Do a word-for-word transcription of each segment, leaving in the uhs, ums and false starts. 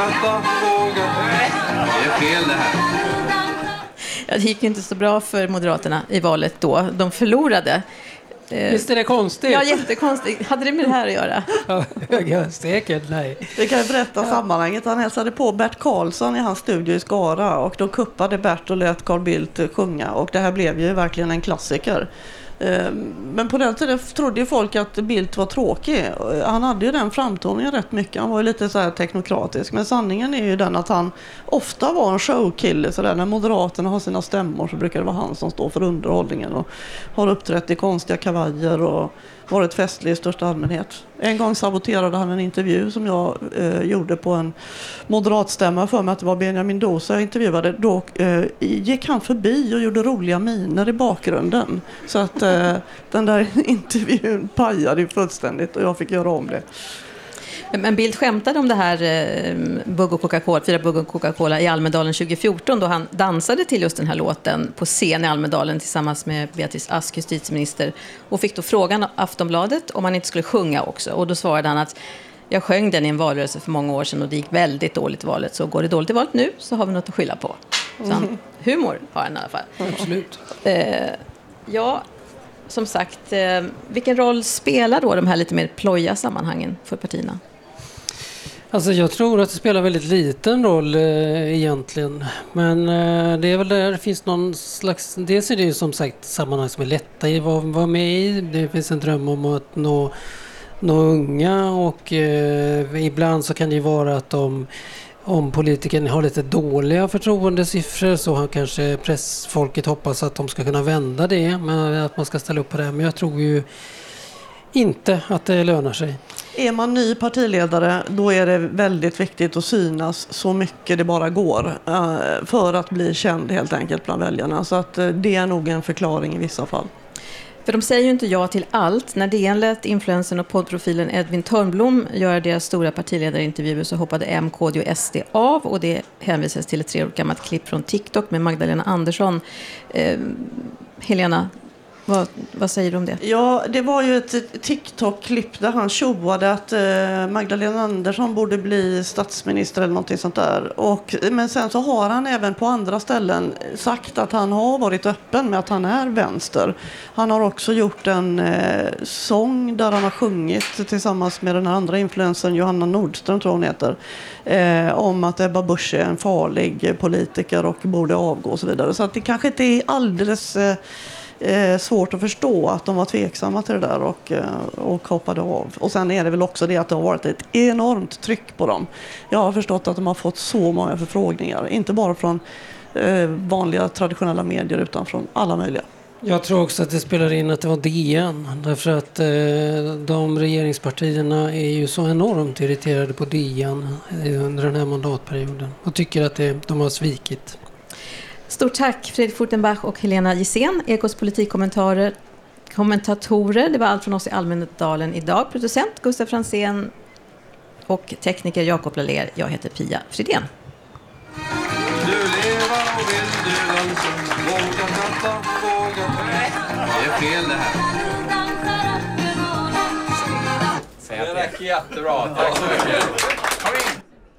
katta, våga. Det är fel det här. Ja, det gick ju inte så bra för Moderaterna i valet då. De förlorade. Visst är det konstigt? Ja, jättekonstigt. Hade det med det här att göra? Ja, säkert, nej. Vi kan ju berätta ja. sammanhanget. Han hälsade på Bert Karlsson i hans studio i Skara och då kuppade Bert och lät Carl Bildt sjunga och det här blev ju verkligen en klassiker. Men på den tiden trodde ju folk att Bildt var tråkig. Han hade ju den framtoningen rätt mycket. Han var ju lite så här teknokratisk. Men sanningen är ju den att han ofta var en showkille. Så där, när Moderaterna har sina stämmor så brukar det vara han som står för underhållningen. Och har uppträtt i konstiga kavajer och varit festlig i största allmänhet. En gång saboterade han en intervju som jag eh, gjorde på en moderatstämma för mig att det var Benjamin Dosa jag intervjuade. Då eh, gick han förbi och gjorde roliga miner i bakgrunden. Så att eh, den där intervjun pajade fullständigt och jag fick göra om det. Men Bildt skämtade om det här eh, Bugg och Coca-Cola, fyra Bugg och Coca-Cola i Almedalen tjugo fjorton då han dansade till just den här låten på scen i Almedalen tillsammans med Beatrice Ask, justitieminister, och fick då frågan av Aftonbladet om han inte skulle sjunga också. Och då svarade han att jag sjöng den i en valrörelse för många år sedan och det gick väldigt dåligt i valet, så går det dåligt i valet nu så har vi något att skylla på. Så han, humor har han i alla fall. Absolut. Eh, ja, som sagt, eh, vilken roll spelar då de här lite mer ploja sammanhangen för partierna? Alltså jag tror att det spelar väldigt liten roll eh, egentligen. Men eh, det är väl där det finns någon slags... Dels är det ju som sagt sammanhang som är lätta att vara, vara med i. Det finns en dröm om att nå, nå unga och eh, ibland så kan det ju vara att de, om politikern har lite dåliga förtroendesiffror så har kanske pressfolket hoppas att de ska kunna vända det. Men att man ska ställa upp på det. Men jag tror ju inte att det lönar sig. Är man ny partiledare då är det väldigt viktigt att synas så mycket det bara går för att bli känd helt enkelt bland väljarna. Så att det är nog en förklaring i vissa fall. För de säger ju inte ja till allt. När D N lät influensen och poddprofilen Edvin Törnblom göra deras stora partiledarintervjuer så hoppade M, K D och S D av. Och det hänvisas till ett tre år gammalt klipp från TikTok med Magdalena Andersson. Eh, Helena, Vad, vad säger du om det? Ja, det var ju ett TikTok-klipp där han tjoade att eh, Magdalena Andersson borde bli statsminister eller någonting sånt där. Och, men sen så har han även på andra ställen sagt att han har varit öppen med att han är vänster. Han har också gjort en eh, sång där han har sjungit tillsammans med den andra influensen Johanna Nordström tror hon heter. Eh, om att Ebba Busch är en farlig politiker och borde avgå och så vidare. Så att det kanske inte är alldeles... Eh, Eh, svårt att förstå att de var tveksamma till det där och, eh, och hoppade av. Och sen är det väl också det att det har varit ett enormt tryck på dem. Jag har förstått att de har fått så många förfrågningar. Inte bara från eh, vanliga traditionella medier utan från alla möjliga. Jag tror också att det spelar in att det var D N. Därför att eh, de regeringspartierna är ju så enormt irriterade på D N under den här mandatperioden. Och tycker att det, de har svikit. Stort tack Fredrik Furtenbach och Helena Gissén, Ekos politikkommentatorer. Kommentatorer. Det var allt från oss i Almedalen idag. Producent Gustav Fransén och tekniker Jakob Lalér. Jag heter Pia Fridén. Du lever och vill du dansa. Våga katta, våga. Det är fel det här. Det verkar jättebra. Tack så mycket. Kom in.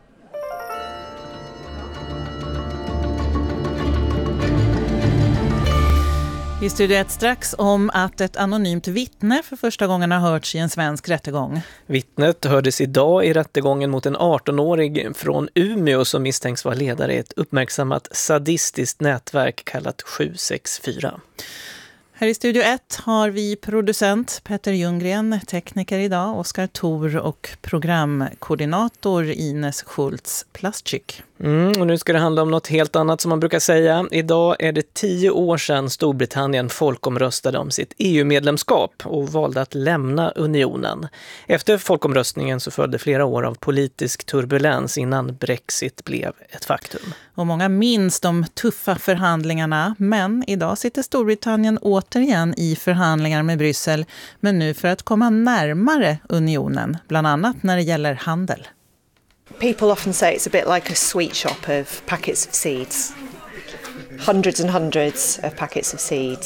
I Studio ett strax om att ett anonymt vittne för första gången har hörts i en svensk rättegång. Vittnet hördes idag i rättegången mot en arton-årig från Umeå som misstänks vara ledare i ett uppmärksammat sadistiskt nätverk kallat sju sex fyra. Här i Studio ett har vi producent Petter Ljunggren, tekniker idag Oskar Thor och programkoordinator Ines Schultz Plastczyk. Mm, och nu ska det handla om något helt annat som man brukar säga. Idag är det tio år sedan Storbritannien folkomröstade om sitt E U-medlemskap och valde att lämna unionen. Efter folkomröstningen så följde flera år av politisk turbulens innan Brexit blev ett faktum. Och många minns de tuffa förhandlingarna, men idag sitter Storbritannien återigen i förhandlingar med Bryssel, men nu för att komma närmare unionen, bland annat när det gäller handel. People often say it's a bit like a sweet shop of packets of seeds. Hundreds and hundreds of packets of seeds.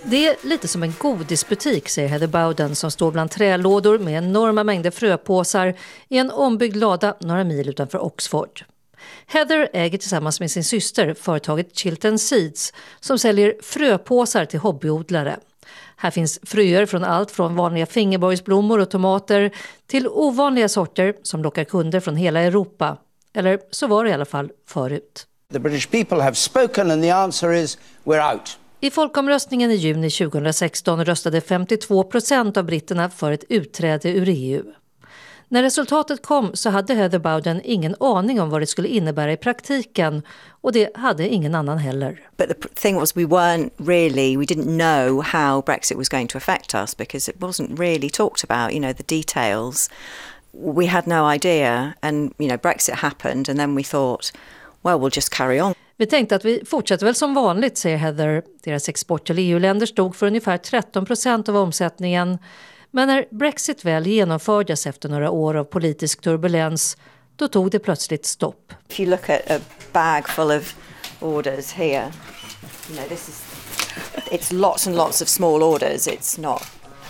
Det är lite som en godisbutik, säger Heather Bowden, som står bland trälådor med enorma mängder fröpåsar i en ombyggd lada några mil utanför Oxford. Heather äger tillsammans med sin syster företaget Chiltern Seeds som säljer fröpåsar till hobbyodlare. Här finns fröer från allt från vanliga fingerborgsblommor och tomater till ovanliga sorter som lockar kunder från hela Europa. Eller så var det i alla fall förut. The British people have spoken and the answer is we're out. I folkomröstningen i juni tjugohundrasexton röstade femtiotvå procent av britterna för ett utträde ur E U. När resultatet kom så hade Heather Bowden ingen aning om vad det skulle innebära i praktiken, och det hade ingen annan heller. But the thing was we weren't really, we didn't know how Brexit was going to affect us because it wasn't really talked about, you know, the details. We had no idea, and you know, Brexit happened and then we thought, well, we'll just carry on. Vi tänkte att vi fortsätter väl som vanligt, säger Heather. Deras export till E U-länder stod för ungefär tretton procent av omsättningen. Men när Brexit väl genomfördes efter några år av politisk turbulens, då tog det plötsligt stopp. If you look at a bag full of orders here, you know, this is, it's lots and lots of small orders. It's not,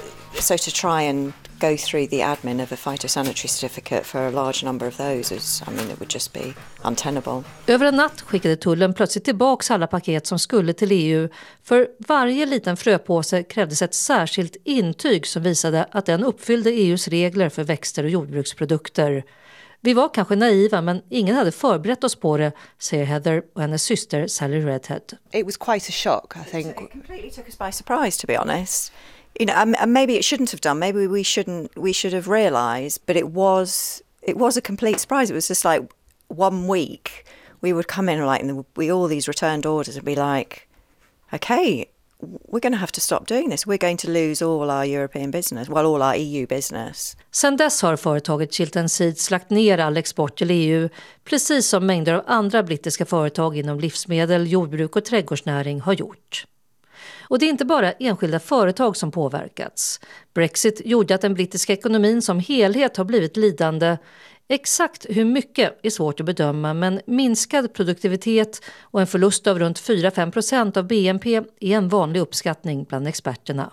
so to try and go through the admin of a phytosanitary certificate for a large number of those is, I mean, it would just be untenable. Över en natt skickade tullen plötsligt tillbaka alla paket som skulle till E U. För varje liten fröpåse krävdes ett särskilt intyg som visade att den uppfyllde E U:s regler för växter och jordbruksprodukter. Vi var kanske naiva, men ingen hade förberett oss på det, säger Heather och hennes syster Sally Redhead. It was quite a shock, I think. It completely took us by surprise, to be honest. You know, and maybe it shouldn't have done. Maybe we shouldn't. We should have realised. But it was. It was a complete surprise. It was just like one week we would come in like, and there would be all these returned orders, and be like, okay, we're going to have to stop doing this. We're going to lose all our European business. Well, all our E U business. Sen dess har företaget Chiltern Seeds lagt ner all export till E U, precis som mängder av andra brittiska företag inom livsmedel, jordbruk och trädgårdsnäring har gjort. Och det är inte bara enskilda företag som påverkats. Brexit gjorde att den brittiska ekonomin som helhet har blivit lidande. Exakt hur mycket är svårt att bedöma, men minskad produktivitet och en förlust av runt fyra till fem procent av B N P är en vanlig uppskattning bland experterna.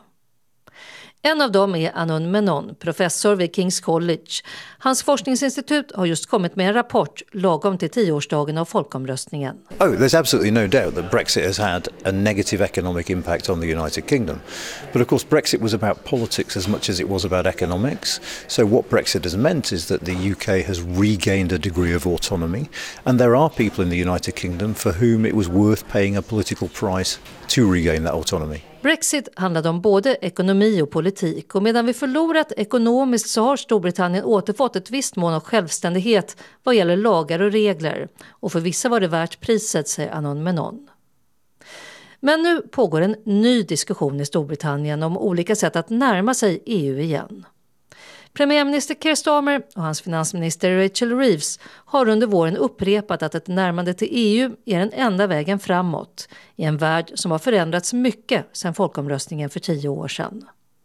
En av dem är Anun Menon, professor vid King's College. Hans forskningsinstitut har just kommit med en rapport lagom till tioårsdagen av folkomröstningen. Oh, there's absolutely no doubt that Brexit has had a negative economic impact on the United Kingdom. But of course Brexit was about politics as much as it was about economics. So what Brexit has meant is that the U K has regained a degree of autonomy, and there are people in the United Kingdom for whom it was worth paying a political price to regain that autonomy. Brexit handlade om både ekonomi och politik, och medan vi förlorat ekonomiskt så har Storbritannien återfått ett visst mån av självständighet vad gäller lagar och regler. Och för vissa var det värt priset, säger Anun Menon. Men nu pågår en ny diskussion i Storbritannien om olika sätt att närma sig E U igen. Premiärminister Keir Starmer och hans finansminister Rachel Reeves har under våren upprepat att ett närmande till E U är den enda vägen framåt i en värld som har förändrats mycket sedan folkomröstningen för tio år sedan.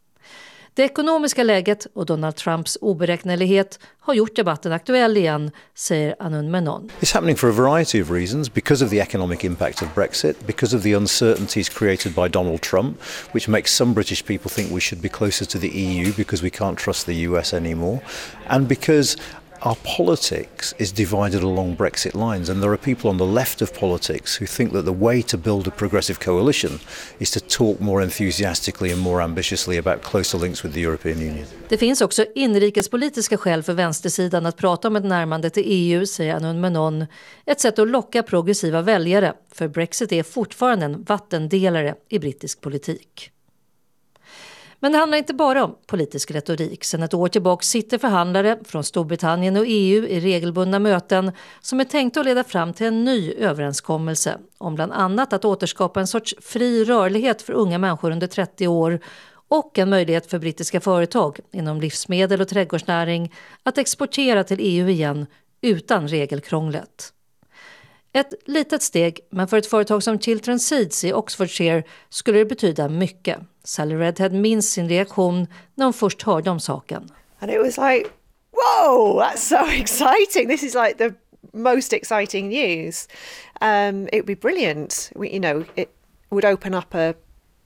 Det ekonomiska läget och Donald Trumps oberäknelighet har gjort debatten aktuell igen, säger Anun Menon. It's happening for a variety of reasons, because of the economic impact of Brexit, because of the uncertainties created by Donald Trump, which makes some British people think we should be closer to the E U because we can't trust the U S anymore, and because our politics is divided along Brexit lines, and there are people on the left of politics who think that the way to build a progressive coalition is to talk more enthusiastically and more ambitiously about closer links with the European Union. Det finns också inrikespolitiska skäl för vänstersidan att prata om ett närmande till E U, säger Anun Menon. Ett sätt att locka progressiva väljare, för Brexit är fortfarande en vattendelare i brittisk politik. Men det handlar inte bara om politisk retorik. Sedan ett år tillbaka sitter förhandlare från Storbritannien och E U i regelbundna möten som är tänkt att leda fram till en ny överenskommelse om bland annat att återskapa en sorts fri rörlighet för unga människor under trettio år och en möjlighet för brittiska företag inom livsmedel och trädgårdsnäring att exportera till E U igen utan regelkrånglet. Ett litet steg, men för ett företag som Chiltern Seeds i Oxfordshire skulle det betyda mycket. Sally Redhead minns sin reaktion när hon först hörde om saken. And it was like, whoa, that's so exciting. This is like the most exciting news. Um, it would be brilliant. We, you know, it would open up a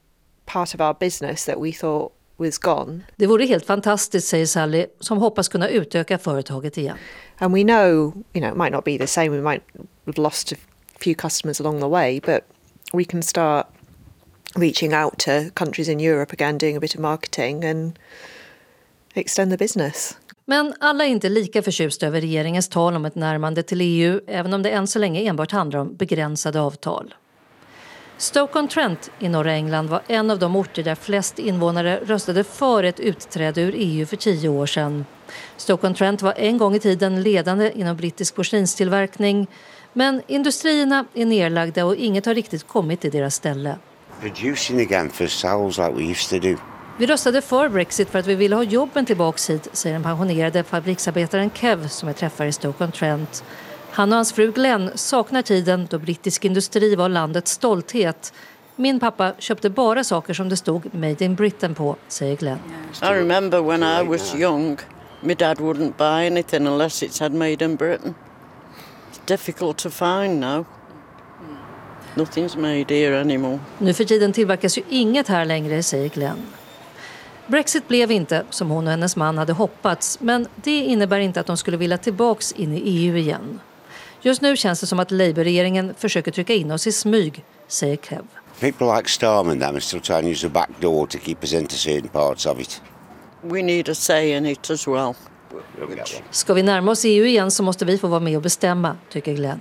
part of our business that we thought was gone. Det vore helt fantastiskt, säger Sally, som hoppas kunna utöka företaget igen. And we know, you know, it might not be the same. We might have lost a few customers along the way, but we can start reaching out to countries in Europe again, doing a bit of marketing and extend the business. Men alla är inte lika förtjusta över regeringens tal om ett närmande till E U, även om det än så länge enbart handlar om begränsade avtal. Stoke-on-Trent i norra England var en av de orter där flest invånare röstade för ett utträde ur E U för tio år sedan. Stoke-on-Trent var en gång i tiden ledande inom brittisk porslinstillverkning, men industrierna är nedlagda och inget har riktigt kommit i deras ställe. Producing again for ourselves like we used to do. Vi röstade för Brexit för att vi ville ha jobben tillbaks hit, säger den pensionerade fabriksarbetaren Kev som jag träffar i Stoke-on-Trent. Han och hans fru Glenn saknar tiden då brittisk industri var landets stolthet. Min pappa köpte bara saker som det stod Made in Britain på, säger Glenn. I remember when I was young, my dad wouldn't buy anything unless it had Made in Britain. It's difficult to find now. Nothing's made here anymore. Nu för tiden tillverkas ju inget här längre, säger Glenn. Brexit blev inte som hon och hennes man hade hoppats, men det innebär inte att de skulle vilja tillbaks in i E U igen. Just nu känns det som att Labour-regeringen försöker trycka in oss i smyg, säger Kev. People like Storm and them are still trying to use the back door to keep us into certain parts of it. We need a say in it as well. Ska vi närma oss E U igen så måste vi få vara med och bestämma, tycker Glenn.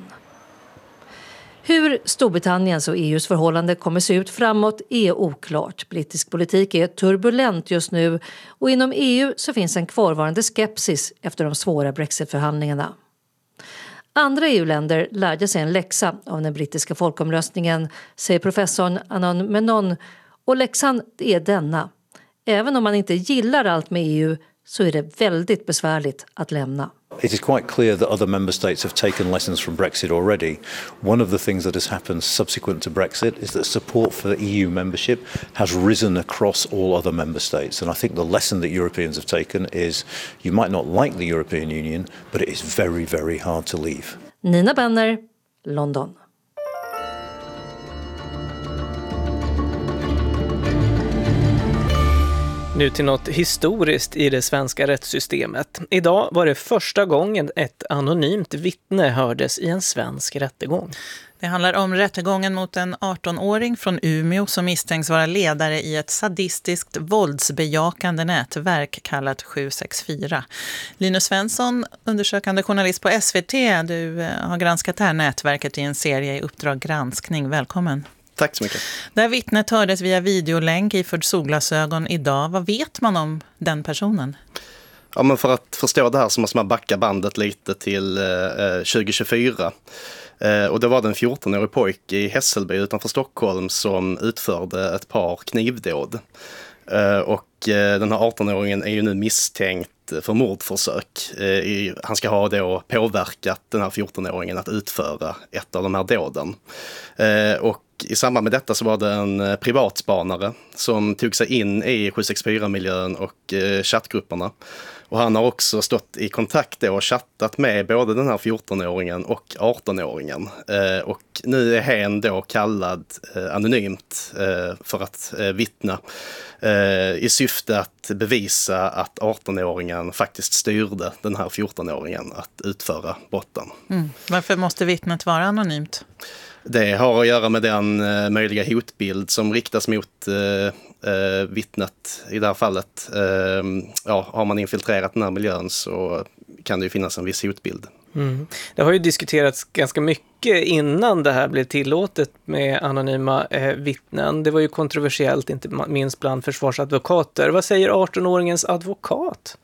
Hur Storbritanniens och E U:s förhållande kommer se ut framåt är oklart. Brittisk politik är turbulent just nu och inom E U så finns en kvarvarande skepsis efter de svåra Brexit-förhandlingarna. Andra E U-länder lärde sig en läxa av den brittiska folkomröstningen, säger professorn Anon Menon, och läxan är denna. Även om man inte gillar allt med E U så är det väldigt besvärligt att lämna. It is quite clear that other member states have taken lessons from Brexit already. One of the things that has happened subsequent to Brexit is that support for E U membership has risen across all other member states. And I think the lesson that Europeans have taken is you might not like the European Union, but it is very, very hard to leave. Nina Benner, London. Nu till något historiskt i det svenska rättssystemet. Idag var det första gången ett anonymt vittne hördes i en svensk rättegång. Det handlar om rättegången mot en arton-åring från Umeå som misstänks vara ledare i ett sadistiskt våldsbejakande nätverk kallat sju sex fyra. Linus Svensson, undersökande journalist på S V T, du har granskat det här nätverket i en serie i Uppdrag granskning. Välkommen. Tack så mycket. Där vittnet hördes via videolänk i för solglasögon idag. Vad vet man om den personen? Ja, men för att förstå det här så måste man backa bandet lite till eh, tjugo tjugofyra. Eh, och det var den fjorton-årig pojke i Hässelby utanför Stockholm som utförde ett par knivdåd. Eh, och eh, den här arton-åringen är ju nu misstänkt för mordförsök. Eh, i, han ska ha då påverkat den här fjorton-åringen att utföra ett av de här dåden. Eh, och i samband med detta så var det en privatspanare som tog sig in i sju sex fyra-miljön och eh, chattgrupperna. Och han har också stått i kontakt då och chattat med både den här fjorton-åringen och arton-åringen. Eh, och nu är hen då kallad eh, anonymt eh, för att eh, vittna eh, i syfte att bevisa att arton-åringen faktiskt styrde den här fjorton-åringen att utföra brotten. Mm. Varför måste vittnet vara anonymt? Det har att göra med den eh, möjliga hotbild som riktas mot eh, eh, vittnet i det här fallet. Eh, ja, har man infiltrerat den här miljön så kan det ju finnas en viss hotbild. Mm. Det har ju diskuterats ganska mycket innan det här blev tillåtet med anonyma eh, vittnen. Det var ju kontroversiellt, inte minst bland försvarsadvokater. Vad säger arton-åringens advokat?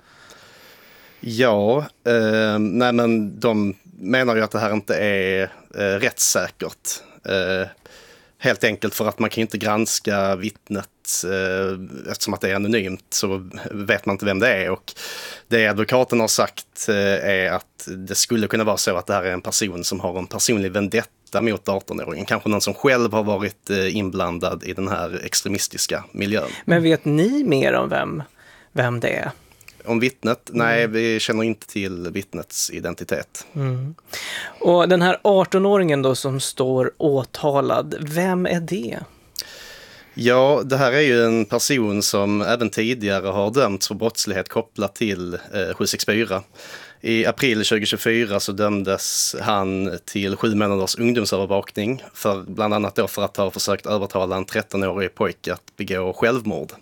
Ja, eh, nej men de menar ju att det här inte är eh, rättssäkert. Eh, helt enkelt för att man kan inte granska vittnet eh, eftersom att det är anonymt så vet man inte vem det är. Och det advokaten har sagt eh, är att det skulle kunna vara så att det här är en person som har en personlig vendetta mot arton-åringen. Kanske någon som själv har varit eh, inblandad i den här extremistiska miljön. Men vet ni mer om vem, vem det är? Om vittnet? Nej, vi känner inte till vittnets identitet. Mm. Och den här arton-åringen då som står åtalad, vem är det? Ja, det här är ju en person som även tidigare har dömts för brottslighet kopplat till eh, sju sex fyra. I april tjugohundratjugofyra så dömdes han till sju månaders ungdomsövervakning för bland annat då för att ha försökt övertala en trettonårig pojke att begå självmord.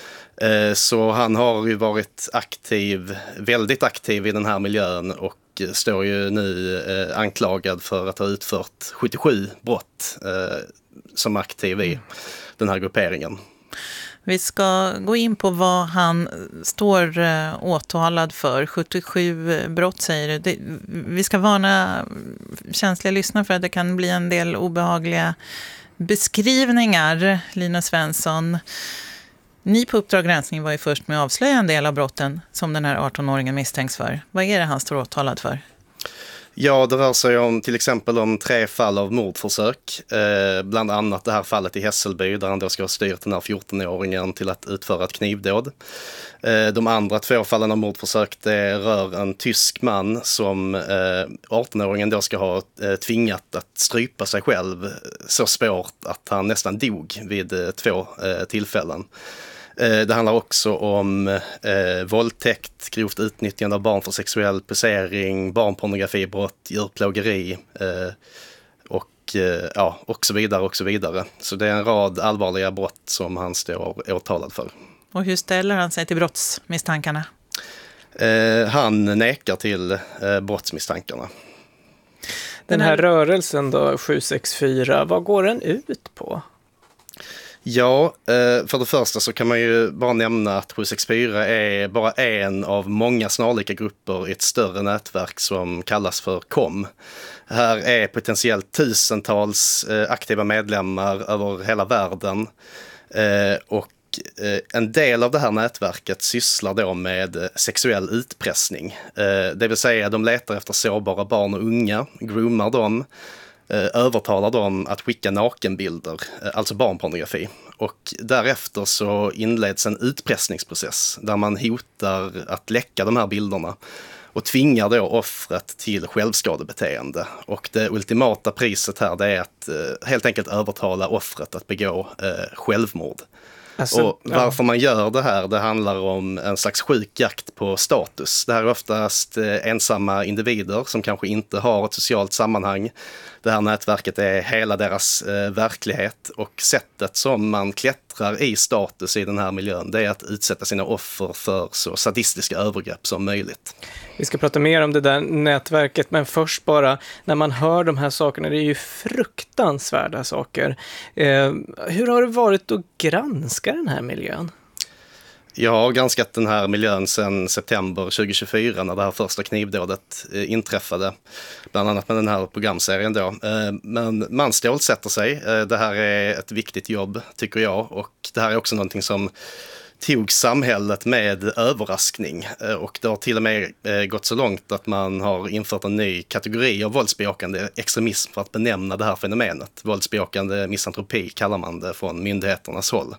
Så han har ju varit aktiv, väldigt aktiv i den här miljön och står ju nu anklagad för att ha utfört sjuttiosju brott som aktiv i den här grupperingen. Vi ska gå in på vad han står åtalad för. sjuttiosju brott säger du. Det, vi ska varna känsliga lyssnare för att det kan bli en del obehagliga beskrivningar. Lina Svensson, ni på Uppdrag granskning var ju först med att avslöja en del av brotten som den här arton-åringen misstänks för. Vad är det han står åtalad för? Ja, det rör sig om till exempel om tre fall av mordförsök. Eh, bland annat det här fallet i Hässelby där han då ska ha styrt den här fjorton-åringen till att utföra ett knivdåd. Eh, de andra två fallen av mordförsök det rör en tysk man som eh, arton-åringen då ska ha eh, tvingat att strypa sig själv så svårt att han nästan dog vid eh, två eh, tillfällen. Det handlar också om eh, våldtäkt, grovt utnyttjande av barn för sexuell posering, barnpornografibrott, djurplågeri eh, och, eh, ja, och så vidare och så vidare. Så det är en rad allvarliga brott som han står åtalad för. Och hur ställer han sig till brottsmisstankarna? Eh, han nekar till eh, brottsmisstankarna. Den här rörelsen då, sju sex fyra, vad går den ut på? Ja, för det första så kan man ju bara nämna att sju sex fyra är bara en av många snarlika grupper i ett större nätverk som kallas för C O M. Här är potentiellt tusentals aktiva medlemmar över hela världen och en del av det här nätverket sysslar då med sexuell utpressning. Det vill säga de letar efter sårbara barn och unga, groomar dem, övertalar dem att skicka nakenbilder, alltså barnpornografi. Och därefter så inleds en utpressningsprocess där man hotar att läcka de här bilderna och tvingar då offret till självskadebeteende. Och det ultimata priset här det är att helt enkelt övertala offret att begå eh, självmord. Alltså, och varför ja. man gör det här, det handlar om en slags sjuk jakt på status. Det här är oftast eh, ensamma individer som kanske inte har ett socialt sammanhang. Det här nätverket är hela deras eh, verklighet och sättet som man klättrar i status i den här miljön det är att utsätta sina offer för så sadistiska övergrepp som möjligt. Vi ska prata mer om det där nätverket, men först bara när man hör de här sakerna, det är ju fruktansvärda saker. Eh, hur har det varit att granska den här miljön? Jag har granskat den här miljön sedan september tjugohundratjugofyra när det här första knivdådet eh, inträffade. Bland annat med den här programserien då. Eh, men man stålsätter sig. Eh, det här är ett viktigt jobb tycker jag och det här är också någonting som tog samhället med överraskning och det har till och med gått så långt att man har infört en ny kategori av våldsbejakande extremism för att benämna det här fenomenet. Våldsbejakande misantropi kallar man det från myndigheternas håll.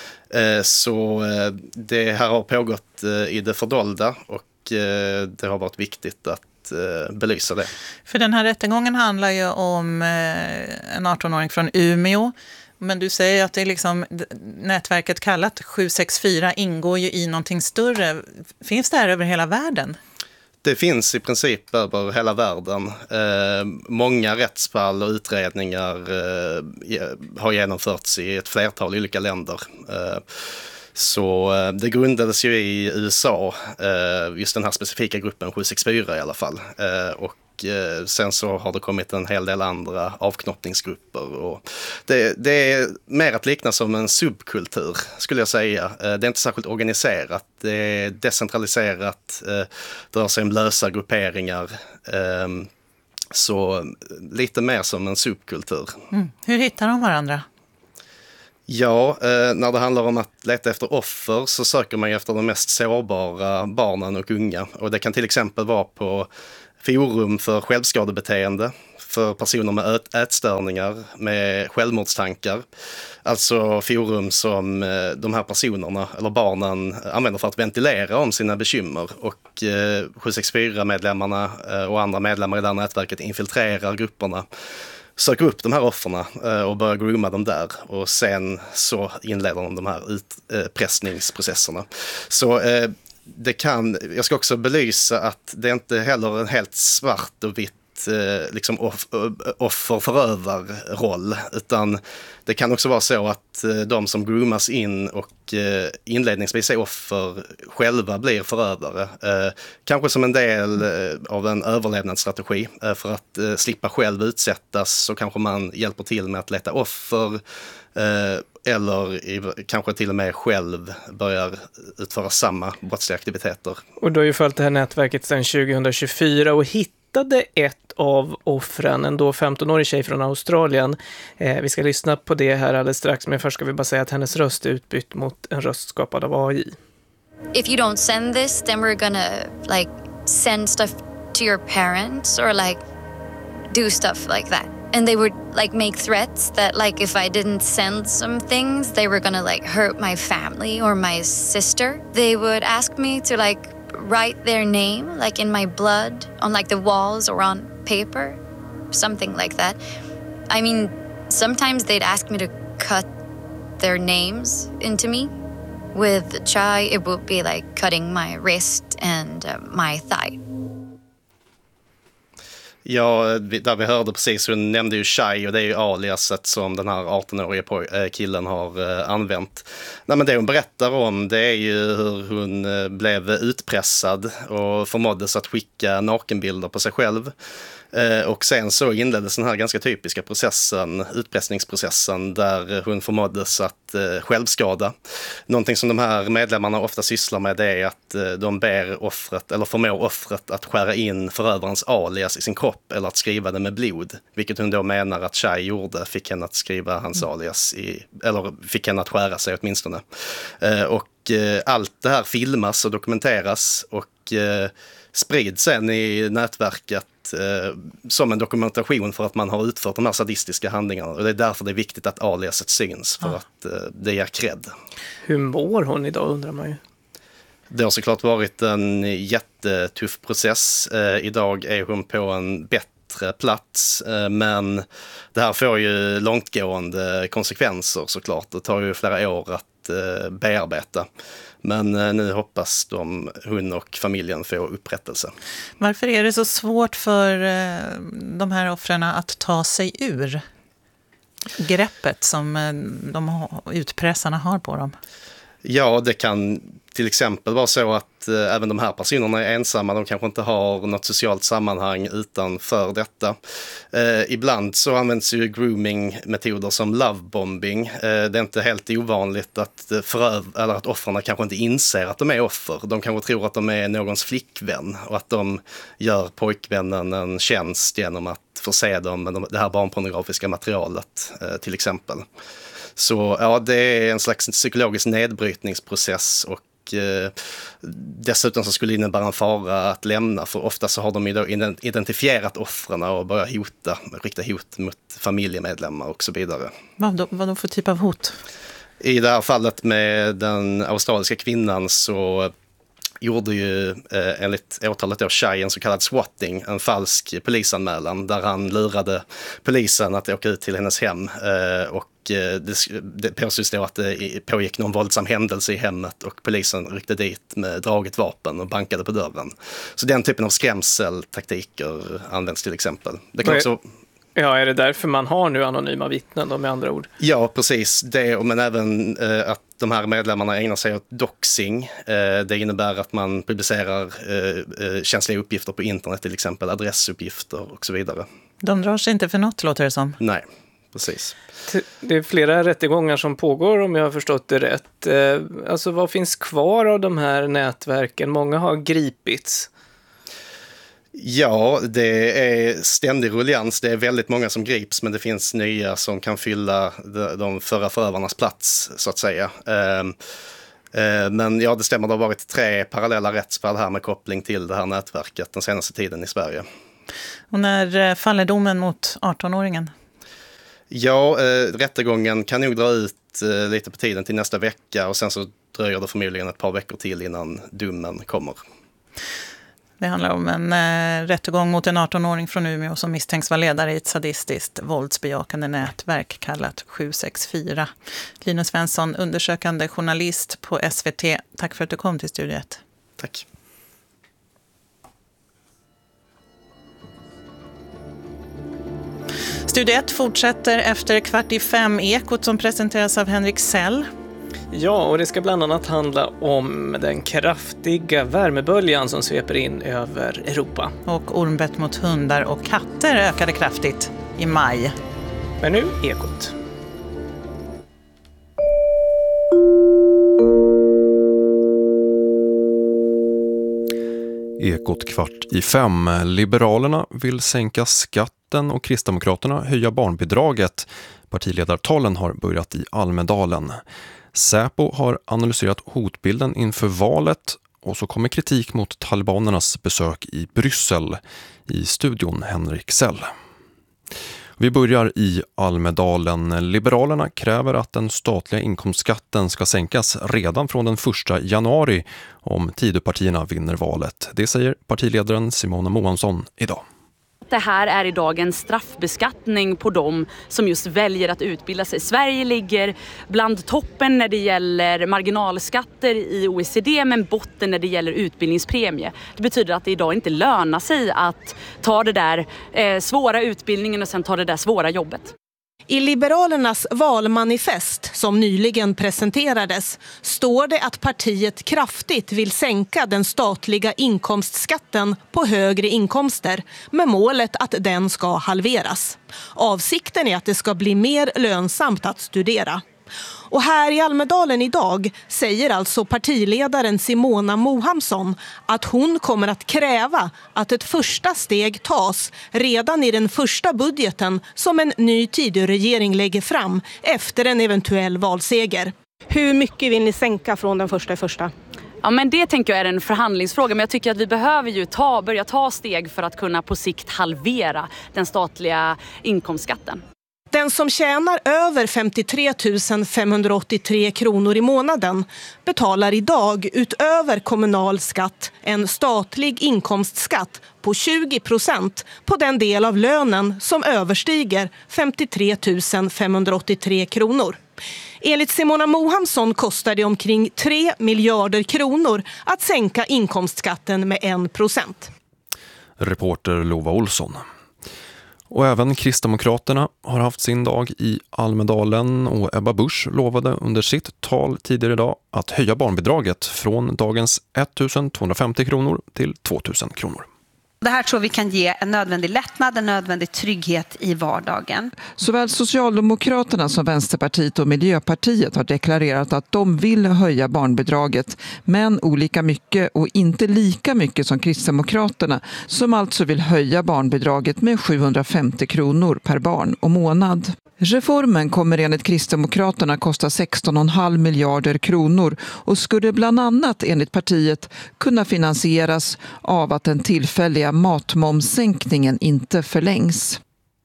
Så det här har pågått i det fördolda och det har varit viktigt att belysa det. För den här rättegången handlar ju om en arton-åring från Umeå. Men du säger att det är liksom, nätverket kallat sju sex fyra ingår ju i någonting större. Finns det här över hela världen? Det finns i princip över hela världen. Eh, många rättsfall och utredningar eh, har genomförts i ett flertal olika länder. Eh, så eh, det grundades ju i U S A, eh, just den här specifika gruppen sju sex fyra i alla fall. Eh, och sen så har det kommit en hel del andra avknoppningsgrupper och det, det är mer att likna som en subkultur skulle jag säga. Det är inte särskilt organiserat, det är decentraliserat, det rör sig om lösa grupperingar så lite mer som en subkultur. Mm. Hur hittar de varandra? Ja, när det handlar om att leta efter offer så söker man efter de mest sårbara barnen och unga och det kan till exempel vara på forum för självskadebeteende, för personer med ät- ätstörningar, med självmordstankar. Alltså forum som de här personerna, eller barnen, använder för att ventilera om sina bekymmer. Och eh, sju sex fyra-medlemmarna och andra medlemmar i det här nätverket infiltrerar grupperna. söker upp de här offren och börjar grooma dem där. Och sen så inleder de de här utpressningsprocesserna. Så eh, det kan, jag ska också belysa att det är inte heller en helt svart och vitt liksom off, offer-förövar-roll, utan det kan också vara så att de som groomas in och inledningsvis är offer själva blir förövare. Kanske som en del av en överlevnadsstrategi för att slippa själv utsättas, så kanske man hjälper till med att leta offer eller kanske till och med själv börjar utföra samma brottsliga aktiviteter. Och du har ju följt det här nätverket sedan tjugohundratjugofyra och hittade ett av offren, en då femton-årig tjej från Australien. Eh, vi ska lyssna på det här alldeles strax, men först ska vi bara säga att hennes röst är utbytt mot en röst skapad av A I. If you don't send this, then we're gonna like send stuff to your parents or like do stuff like that. And they would like make threats that like if I didn't send some things, they were gonna like hurt my family or my sister. They would ask me to like write their name like in my blood on like the walls or on paper, something like that. I mean, sometimes they'd ask me to cut their names into me. With Chai, it would be like cutting my wrist and uh, my thigh. Ja, där vi hörde precis, hon nämnde ju Chai, och det är ju aliaset som den här arton-åriga killen har använt. Nej, men det hon berättar om, det är ju hur hon blev utpressad och förmåddes att skicka nakenbilder på sig själv. Och sen så inleddes den här ganska typiska processen, utpressningsprocessen, där hon förmåddes att självskada. Någonting som de här medlemmarna ofta sysslar med, det är att de ber offret, eller förmår offret att skära in förövarens alias i sin kropp eller att skriva det med blod. Vilket hon då menar att Chai gjorde, fick henne att skriva hans alias i, eller fick henne att skära sig åtminstone. Och allt det här filmas och dokumenteras och sprids sen i nätverket eh, som en dokumentation för att man har utfört de här sadistiska handlingarna. Och det är därför det är viktigt att aliaset syns, för ah. att eh, det ger cred. Hur mår hon idag, undrar man ju? Det har såklart varit en jättetuff process. Eh, idag är hon på en bättre plats, eh, men det här får ju långtgående konsekvenser såklart. Det tar ju flera år att eh, bearbeta. Men nu hoppas de, hon och familjen får upprättelse. Varför är det så svårt för de här offren att ta sig ur greppet som de utpressarna har på dem? Ja, det kan till exempel vara så att eh, även de här personerna är ensamma. De kanske inte har något socialt sammanhang utanför detta. Eh, ibland så används ju grooming-metoder som lovebombing. Eh, det är inte helt ovanligt att, föröv- eller att offren kanske inte inser att de är offer. De kanske tror att de är någons flickvän och att de gör pojkvännen en tjänst genom att förse dem med det här barnpornografiska materialet eh, till exempel. Så ja, det är en slags psykologisk nedbrytningsprocess, och eh, dessutom så skulle det innebära en fara att lämna, för ofta så har de ju då identifierat offren och börjat hota, rikta hot mot familjemedlemmar och så vidare. Vad då, vad då för typ av hot? I det här fallet med den australiska kvinnan så gjorde ju eh, enligt åtalet då Chai en så kallad swatting, en falsk polisanmälan där han lurade polisen att åka ut till hennes hem eh, och det, det påstås då att det pågick någon våldsam händelse i hemmet och polisen ryckte dit med draget vapen och bankade på dörren. Så den typen av skrämseltaktiker används till exempel. Det kan också... Ja, är det därför man har nu anonyma vittnen då, med andra ord? Ja, precis. Det, men även eh, att de här medlemmarna ägnar sig åt doxing. Eh, det innebär att man publicerar eh, känsliga uppgifter på internet, till exempel adressuppgifter och så vidare. De drar sig inte för något, låter det som. Nej, precis. Det är flera rättegångar som pågår, om jag har förstått det rätt. Eh, alltså vad finns kvar av de här nätverken? Många har gripits. Ja, det är ständig ruljans. Det är väldigt många som grips, men det finns nya som kan fylla de förra förövarnas plats, så att säga. Men ja, det stämmer, det har varit tre parallella rättsfall här med koppling till det här nätverket den senaste tiden i Sverige. Och när faller domen mot arton-åringen? Ja, rättegången kan nog dra ut lite på tiden till nästa vecka, och sen så dröjer det förmodligen ett par veckor till innan domen kommer. Det handlar om en eh, rättegång mot en arton-åring från Umeå som misstänks vara ledare i ett sadistiskt våldsbejakande nätverk kallat sju sex fyra. Linus Svensson, undersökande journalist på S V T. Tack för att du kom till Studio ett. Tack. Studio ett fortsätter efter kvart i fem. Ekot som presenteras av Henrik Sell. Ja, och det ska bland annat handla om den kraftiga värmeböljan som sveper in över Europa. Och ormbett mot hundar och katter ökade kraftigt i maj. Men nu Ekot. Ekot kvart i fem. Liberalerna vill sänka skatten och Kristdemokraterna höja barnbidraget. Partiledartalen har börjat i Almedalen. Säpo har analyserat hotbilden inför valet och så kommer kritik mot talibanernas besök i Bryssel. I studion Henrik Sell. Vi börjar i Almedalen. Liberalerna kräver att den statliga inkomstskatten ska sänkas redan från den första januari om Tidöpartierna vinner valet. Det säger partiledaren Simona Mohansson idag. Det här är idag en straffbeskattning på dem som just väljer att utbilda sig. Sverige ligger bland toppen när det gäller marginalskatter i O E C D men botten när det gäller utbildningspremie. Det betyder att det idag inte lönar sig att ta det där eh, svåra utbildningen och sen ta det där svåra jobbet. I Liberalernas valmanifest som nyligen presenterades står det att partiet kraftigt vill sänka den statliga inkomstskatten på högre inkomster med målet att den ska halveras. Avsikten är att det ska bli mer lönsamt att studera. Och här i Almedalen idag säger alltså partiledaren Simona Mohansson att hon kommer att kräva att ett första steg tas redan i den första budgeten som en ny Tidöregering lägger fram efter en eventuell valseger. Hur mycket vill ni sänka från den första i första? Ja, men det tänker jag är en förhandlingsfråga, men jag tycker att vi behöver ju ta, börja ta steg för att kunna på sikt halvera den statliga inkomstskatten. Den som tjänar över femtiotre tusen femhundraåttiotre kronor i månaden betalar idag utöver kommunal skatt en statlig inkomstskatt på tjugo procent på den del av lönen som överstiger femtiotre tusen femhundraåttiotre kronor. Enligt Simona Mohansson kostar det omkring tre miljarder kronor att sänka inkomstskatten med en procent. Reporter Lova Olsson. Och även Kristdemokraterna har haft sin dag i Almedalen och Ebba Busch lovade under sitt tal tidigare idag att höja barnbidraget från dagens ettusen tvåhundrafemtio kronor till tvåtusen kronor. Det här tror vi kan ge en nödvändig lättnad, en nödvändig trygghet i vardagen. Såväl Socialdemokraterna som Vänsterpartiet och Miljöpartiet har deklarerat att de vill höja barnbidraget, men olika mycket och inte lika mycket som Kristdemokraterna, som alltså vill höja barnbidraget med sjuhundrafemtio kronor per barn och månad. Reformen kommer enligt Kristdemokraterna kosta sexton komma fem miljarder kronor och skulle bland annat enligt partiet kunna finansieras av att den tillfälliga matmomssänkningen inte förlängs.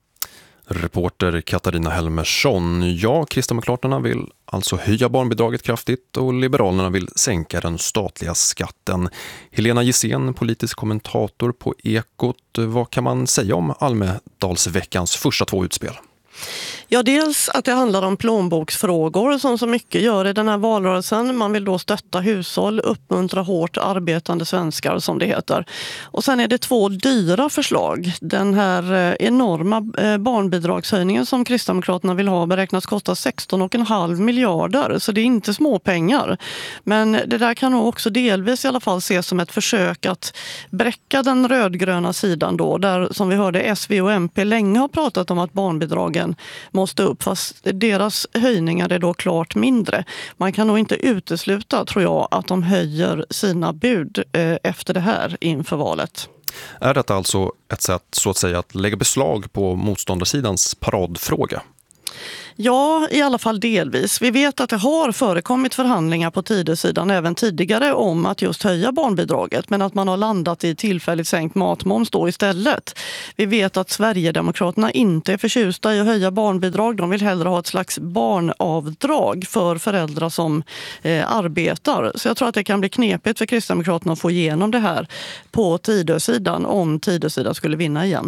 Reporter Katarina Helmersson. Ja, Kristdemokraterna vill alltså höja barnbidraget kraftigt och Liberalerna vill sänka den statliga skatten. Helena Gissén, politisk kommentator på Ekot. Vad kan man säga om Almedalsveckans första två utspel? Ja, dels att det handlar om plånboksfrågor som så mycket gör i den här valrörelsen. Man vill då stötta hushåll, uppmuntra hårt arbetande svenskar som det heter. Och sen är det två dyra förslag. Den här enorma barnbidragshöjningen som Kristdemokraterna vill ha beräknas kosta sexton komma fem miljarder. Så det är inte små pengar. Men det där kan nog också delvis i alla fall ses som ett försök att bräcka den rödgröna sidan då. Där som vi hörde S V och M P länge har pratat om att barnbidragen måste upp, fast deras höjningar är då klart mindre. Man kan nog inte utesluta, tror jag, att de höjer sina bud eh, efter det här inför valet. Är detta alltså ett sätt så att säga att lägga beslag på motståndarsidans paradfråga? Ja, i alla fall delvis. Vi vet att det har förekommit förhandlingar på Tidösidan även tidigare om att just höja barnbidraget, men att man har landat i tillfälligt sänkt matmoms då istället. Vi vet att Sverigedemokraterna inte är förtjusta i att höja barnbidrag. De vill hellre ha ett slags barnavdrag för föräldrar som eh, arbetar. Så jag tror att det kan bli knepigt för Kristdemokraterna att få igenom det här på Tidösidan om Tidösidan skulle vinna igen.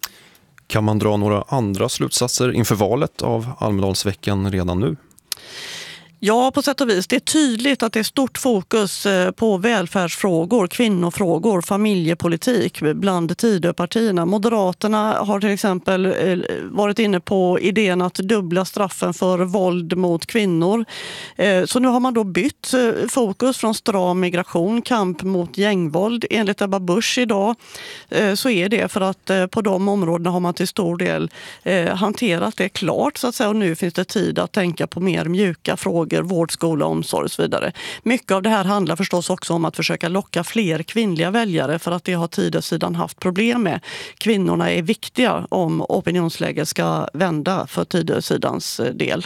Kan man dra några andra slutsatser inför valet av Almedalsveckan redan nu? Ja, på sätt och vis. Det är tydligt att det är stort fokus på välfärdsfrågor, kvinnofrågor, familjepolitik bland Tidöpartierna. Moderaterna har till exempel varit inne på idén att dubbla straffen för våld mot kvinnor. Så nu har man då bytt fokus från stram migration, kamp mot gängvåld. Enligt Ebba Busch idag så är det för att på de områdena har man till stor del hanterat det klart så att säga, och nu finns det tid att tänka på mer mjuka frågor, vård, skola, omsorg och så vidare. Mycket av det här handlar förstås också om att försöka locka fler kvinnliga väljare, för att det har Tidösidan haft problem med. Kvinnorna är viktiga om opinionsläget ska vända för Tidösidans del.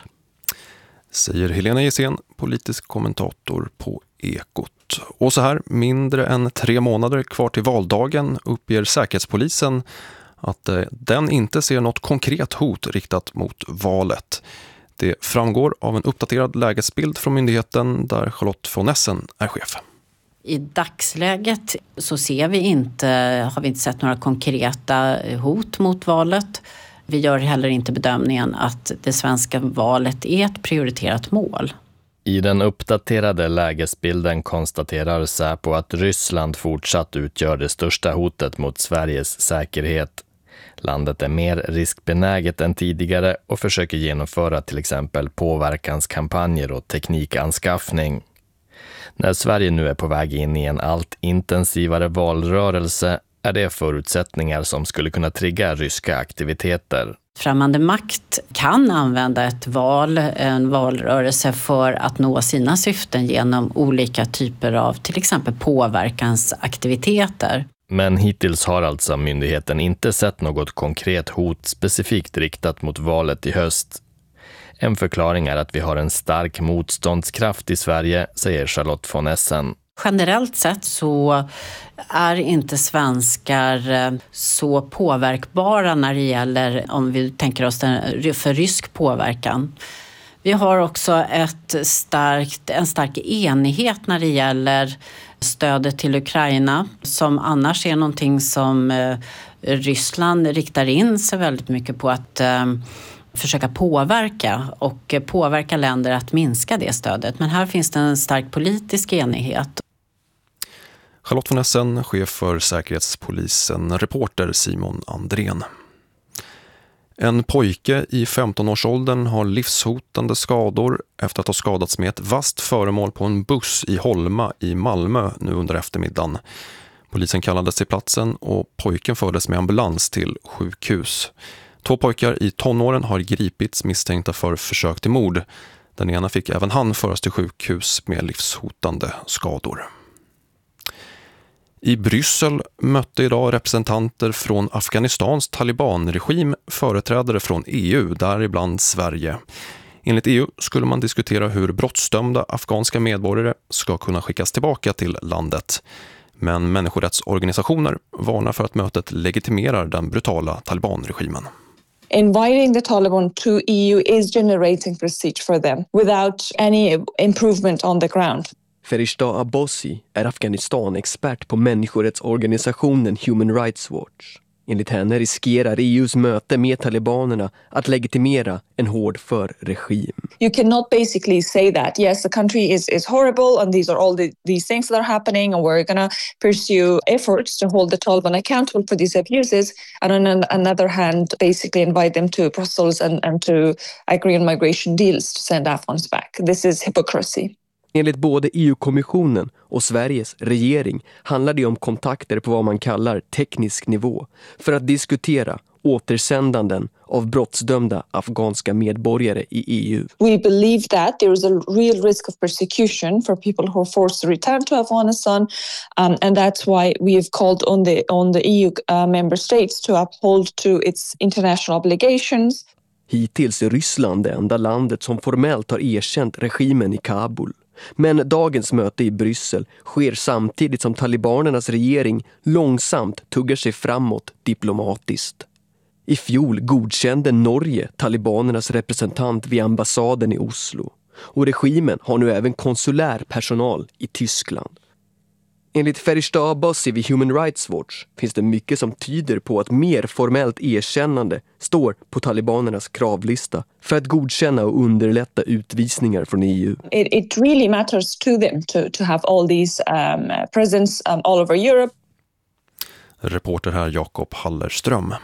Säger Helena Gissén, politisk kommentator på Ekot. Och så här, mindre än tre månader kvar till valdagen uppger Säkerhetspolisen att den inte ser något konkret hot riktat mot valet. Det framgår av en uppdaterad lägesbild från myndigheten där Charlotte von Essen är chef. I dagsläget så ser vi inte, har vi inte sett några konkreta hot mot valet. Vi gör heller inte bedömningen att det svenska valet är ett prioriterat mål. I den uppdaterade lägesbilden konstaterar Säpo att Ryssland fortsatt utgör det största hotet mot Sveriges säkerhet. Landet är mer riskbenäget än tidigare och försöker genomföra till exempel påverkanskampanjer och teknikanskaffning. När Sverige nu är på väg in i en allt intensivare valrörelse är det förutsättningar som skulle kunna trigga ryska aktiviteter. Främmande makt kan använda ett val, en valrörelse för att nå sina syften genom olika typer av till exempel påverkansaktiviteter. Men hittills har alltså myndigheten inte sett något konkret hot specifikt riktat mot valet i höst. En förklaring är att vi har en stark motståndskraft i Sverige, säger Charlotte von Essen. Generellt sett så är inte svenskar så påverkbara när det gäller, om vi tänker oss den, för rysk påverkan. Vi har också ett starkt, en stark enighet när det gäller stödet till Ukraina, som annars är någonting som eh, Ryssland riktar in sig väldigt mycket på att eh, försöka påverka och påverka länder att minska det stödet. Men här finns det en stark politisk enighet. Charlotte von Essen, chef för Säkerhetspolisen, reporter Simon Andrén. En pojke i femton-årsåldern har livshotande skador efter att ha skadats med ett vasst föremål på en buss i Holma i Malmö nu under eftermiddagen. Polisen kallades till platsen och pojken fördes med ambulans till sjukhus. Två pojkar i tonåren har gripits misstänkta för försök till mord. Den ena fick även han föras till sjukhus med livshotande skador. I Bryssel mötte idag representanter från Afghanistans talibanregim företrädare från E U, däribland Sverige. Enligt E U skulle man diskutera hur brottsdömda afghanska medborgare ska kunna skickas tillbaka till landet. Men människorättsorganisationer varnar för att mötet legitimerar den brutala talibanregimen. Inviting the Taliban to E U is generating prestige for them without any improvement on the ground. Ferishta Abbasi är Afghanistan-expert på människorättsorganisationen Human Rights Watch. Enligt henne riskerar E U:s möte med talibanerna att legitimera en hård för-regim. You cannot basically say that, yes, the country is, is horrible and these are all the, these things that are happening and we're going to pursue efforts to hold the Taliban accountable for these abuses, and on another hand basically invite them to Brussels and, and to agree on migration deals to send Afghans back. This is hypocrisy. Enligt både E U-kommissionen och Sveriges regering handlar det om kontakter på vad man kallar teknisk nivå för att diskutera återsändanden av brottsdömda afghanska medborgare i E U. We believe that there is a real risk of persecution for people who are forced to return to Afghanistan, um, and that's why we have called on the on the E U uh, member states to uphold to its international obligations. Hittills är Ryssland det enda landet som formellt har erkänt regimen i Kabul. Men dagens möte i Bryssel sker samtidigt som talibanernas regering långsamt tuggar sig framåt diplomatiskt. I fjol godkände Norge talibanernas representant vid ambassaden i Oslo. Och regimen har nu även konsulär personal i Tyskland. Enligt Ferishta Abbasi vid Human Rights Watch finns det mycket som tyder på att mer formellt erkännande står på talibanernas kravlista för att godkänna och underlätta utvisningar från E U. It, it really matters to them to, to have all these um, presence um, all over Europe. Reporter här Jakob Hallerström.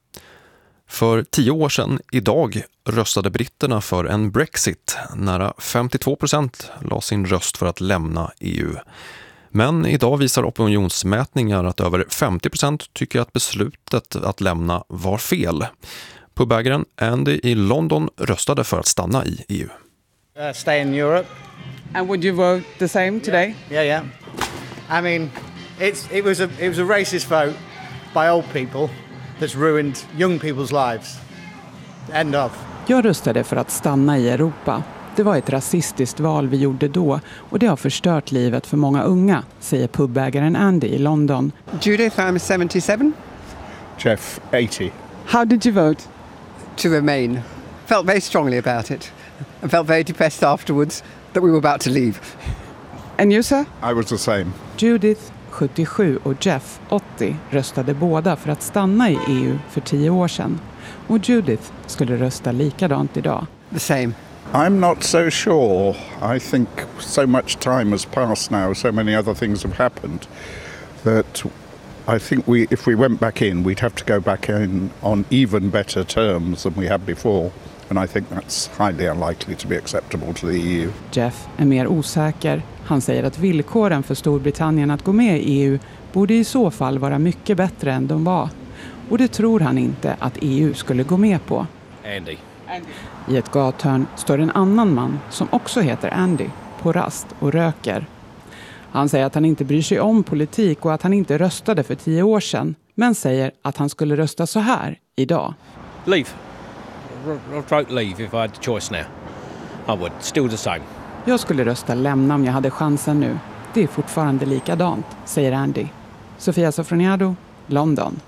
För tio år sedan idag röstade britterna för en Brexit. Nära femtiotvå procent la sin röst för att lämna E U. Men idag visar opinionsmätningar att över femtio procent tycker att beslutet att lämna var fel. Pubägaren Andy i London röstade för att stanna i E U. Uh, stay in Europe. And would you vote the same today? Yeah, yeah. I mean, it's it was a it was a racist vote by old people that's ruined young people's lives. End of. Jag röstade för att stanna i Europa. Det var ett rasistiskt val vi gjorde då och det har förstört livet för många unga, säger pubägaren Andy i London. Judith, I'm seventy-seven. Jeff, eighty. How did you vote? To remain. Felt very strongly about it. I felt very depressed afterwards that we were about to leave. And you, sir? I was the same. Judith, sjuttiosju, och Jeff, åttio, röstade båda för att stanna i E U för tio år sedan. Och Judith skulle rösta likadant idag. The same. I'm not so sure. I think so much time has passed now, so many other things have happened, that I think we, if we went back in, we'd have to go back in on even better terms than we had before. And I think that's highly unlikely to be acceptable to the E U. Jeff är mer osäker. Han säger att villkoren för Storbritannien att gå med i E U borde i så fall vara mycket bättre än de var. Och det tror han inte att E U skulle gå med på. Andy. I ett gathörn står en annan man som också heter Andy på rast och röker. Han säger att han inte bryr sig om politik och att han inte röstade för tio år sedan. Men säger att han skulle rösta så här idag. Leave. I'll vote leave if I had the choice now. I would. Still the same. Jag skulle rösta lämna om jag hade chansen nu. Det är fortfarande likadant, säger Andy. Sofia Sofroniado, London.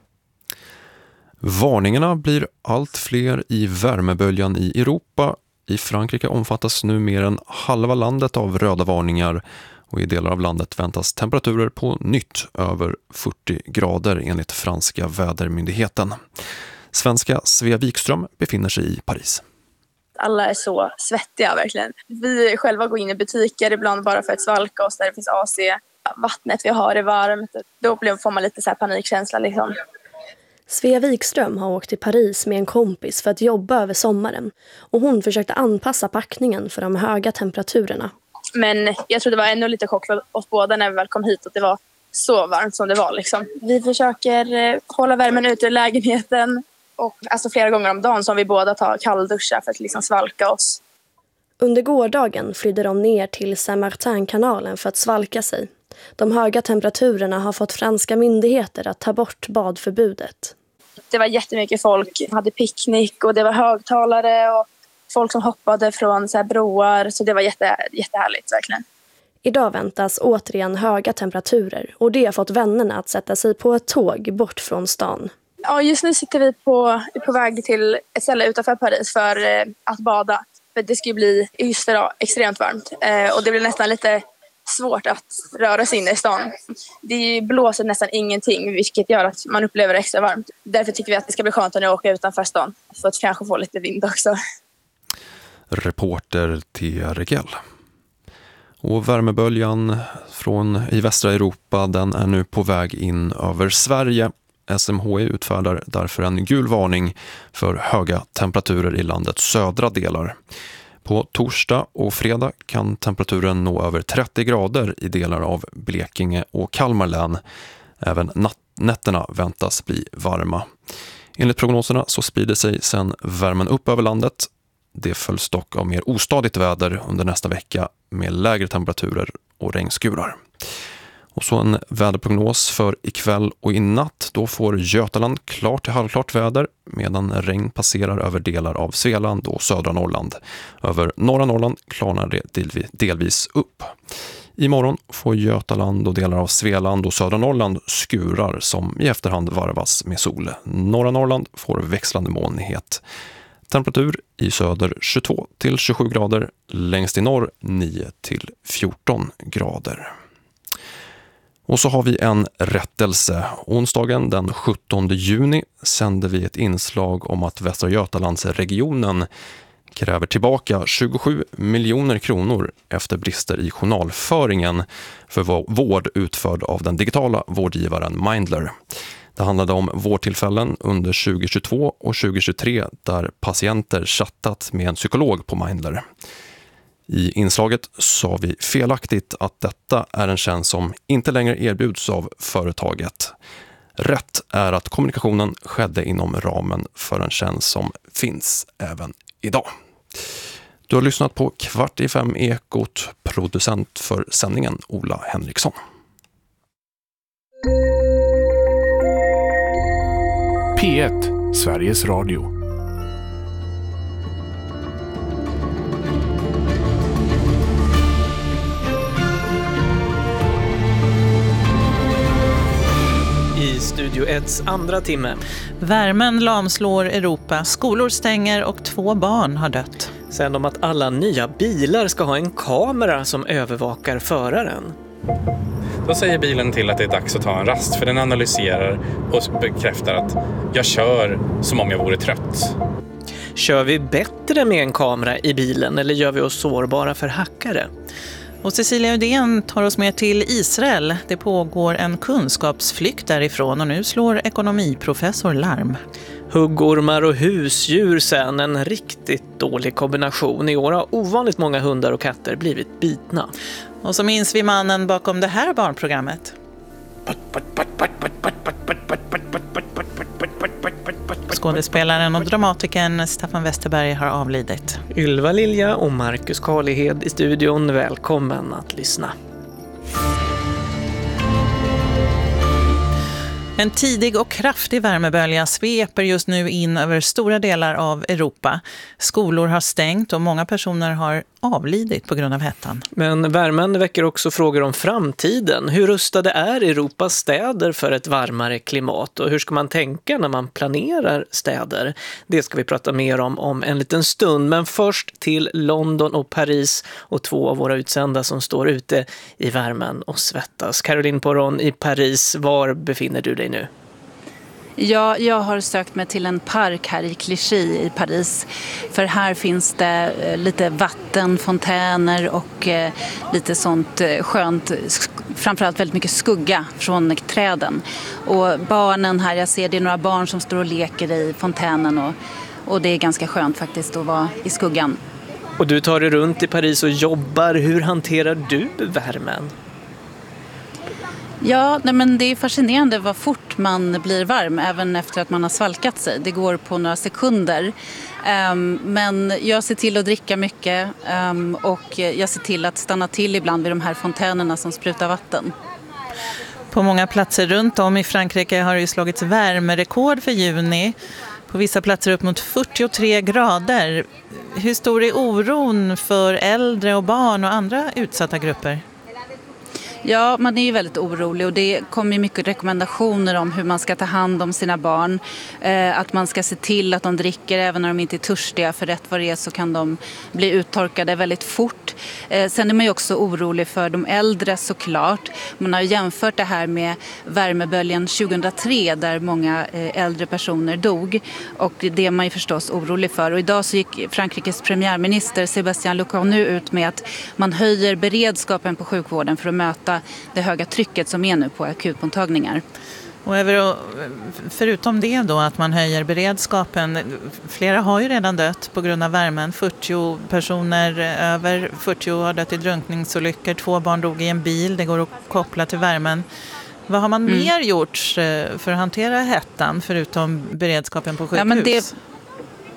Varningarna blir allt fler i värmeböljan i Europa. I Frankrike omfattas nu mer än halva landet av röda varningar och i delar av landet väntas temperaturer på nytt över fyrtio grader enligt franska vädermyndigheten. Svenska Svea Wikström befinner sig i Paris. Alla är så svettiga verkligen. Vi själva går in i butiker ibland bara för att svalka oss där det finns A C. Vattnet vi har är varmt. Då får man lite så här panikkänsla liksom. Svea Wikström har åkt till Paris med en kompis för att jobba över sommaren. Och hon försökte anpassa packningen för de höga temperaturerna. Men jag tror det var ännu lite chock för oss båda när vi väl kom hit att det var så varmt som det var. Liksom. Vi försöker hålla värmen ute i lägenheten. Och alltså flera gånger om dagen som vi båda tar kallduschar för att liksom svalka oss. Under gårdagen flydde de ner till Saint-Martin-kanalen för att svalka sig. De höga temperaturerna har fått franska myndigheter att ta bort badförbudet. Det var jättemycket folk, hade picknick och det var högtalare och folk som hoppade från så här broar. Så det var jätte, jättehärligt verkligen. Idag väntas återigen höga temperaturer och det har fått vännerna att sätta sig på ett tåg bort från stan. Ja, just nu sitter vi på, på väg till ett ställe utanför Paris för eh, att bada. För det ska bli just idag extremt varmt eh, och det blir nästan lite svårt att röra sig in i stan. Det blåser nästan ingenting vilket gör att man upplever det extra varmt. Därför tycker vi att det ska bli skönt att åka utanför stan för att kanske få lite vind också. Reporter Thea Regell. Och värmeböljan från i västra Europa, den är nu på väg in över Sverige. S M H I utfärdar därför en gul varning för höga temperaturer i landets södra delar. På torsdag och fredag kan temperaturen nå över trettio grader i delar av Blekinge och Kalmar län. Även natt- nätterna väntas bli varma. Enligt prognoserna så sprider sig sedan värmen upp över landet. Det följs dock av mer ostadigt väder under nästa vecka med lägre temperaturer och regnskurar. Och så en väderprognos för ikväll och i natt. Då får Götaland klart till halvklart väder medan regn passerar över delar av Svealand och södra Norrland. Över norra Norrland klarnar det delvis upp. Imorgon får Götaland och delar av Svealand och södra Norrland skurar som i efterhand varvas med sol. Norra Norrland får växlande molnighet. Temperatur i söder tjugotvå till tjugosju grader, längst i norr nio till fjorton grader. Och så har vi en rättelse. Onsdagen den sjuttonde juni sände vi ett inslag om att Västra Götalandsregionen kräver tillbaka tjugosju miljoner kronor efter brister i journalföringen för vård utförd av den digitala vårdgivaren Mindler. Det handlade om vårdtillfällen under tjugohundratjugotvå och tjugohundratjugotre där patienter chattat med en psykolog på Mindler. I inslaget sa vi felaktigt att detta är en tjänst som inte längre erbjuds av företaget. Rätt är att kommunikationen skedde inom ramen för en tjänst som finns även idag. Du har lyssnat på Kvart i fem Ekot, producent för sändningen Ola Henriksson. P ett, Sveriges Radio. I Studio ett andra timme. Värmen lamslår Europa, skolor stänger och två barn har dött. Sen om att alla nya bilar ska ha en kamera som övervakar föraren. Då säger bilen till att det är dags att ta en rast, för den analyserar och bekräftar att jag kör som om jag vore trött. Kör vi bättre med en kamera i bilen eller gör vi oss sårbara för hackare? Och Cecilia Udén tar oss med till Israel. Det pågår en kunskapsflykt därifrån och nu slår ekonomiprofessor larm. Huggormar och husdjur sen, en riktigt dålig kombination. I år har ovanligt många hundar och katter blivit bitna. Och så minns vi mannen bakom det här barnprogrammet. Skådespelaren och dramatikern Staffan Westerberg har avlidit. Ylva Lilja och Marcus Karlihed i studion. Välkommen att lyssna. En tidig och kraftig värmebölja sveper just nu in över stora delar av Europa. Skolor har stängt och många personer har avlidit på grund av hettan. Men värmen väcker också frågor om framtiden. Hur rustade är Europas städer för ett varmare klimat? Och hur ska man tänka när man planerar städer? Det ska vi prata mer om om en liten stund. Men först till London och Paris och två av våra utsända som står ute i värmen och svettas. Caroline Poron i Paris, var befinner du dig nu? Ja, jag har sökt mig till en park här i Clichy i Paris. För här finns det lite vatten, fontäner och lite sånt skönt, framförallt väldigt mycket skugga från träden. Och barnen här, jag ser det är några barn som står och leker i fontänen och, och det är ganska skönt faktiskt att vara i skuggan. Och du tar dig runt i Paris och jobbar. Hur hanterar du värmen? Ja, nej men det är fascinerande vad fort man blir varm även efter att man har svalkat sig. Det går på några sekunder. Um, men jag ser till att dricka mycket um, och jag ser till att stanna till ibland vid de här fontänerna som sprutar vatten. På många platser runt om i Frankrike har det ju slagits värmerekord för juni. På vissa platser upp mot fyrtiotre grader. Hur stor är oron för äldre och barn och andra utsatta grupper? Ja, man är ju väldigt orolig och det kommer mycket rekommendationer om hur man ska ta hand om sina barn. Eh, att man ska se till att de dricker även när de inte är törstiga, för rätt vad det är så kan de bli uttorkade väldigt fort. Eh, sen är man ju också orolig för de äldre såklart. Man har jämfört det här med värmeböljan tjugohundratre där många eh, äldre personer dog och det är man ju förstås orolig för. Och idag så gick Frankrikes premiärminister Sébastien Lecornu ut med att man höjer beredskapen på sjukvården för att möta det höga trycket som är nu på akutmottagningar. Och över, förutom det då att man höjer beredskapen, flera har ju redan dött på grund av värmen. fyrtio personer, över fyrtio har dött i drunkningsolyckor, två barn dog i en bil, det går att koppla till värmen. Vad har man mm. mer gjort för att hantera hettan förutom beredskapen på sjukhus? Ja, men det...